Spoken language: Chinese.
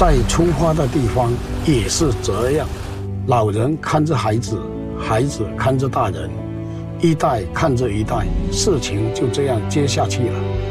在出发的地方也是这样，老人看着孩子，孩子看着大人，一代看着一代，事情就这样接下去了。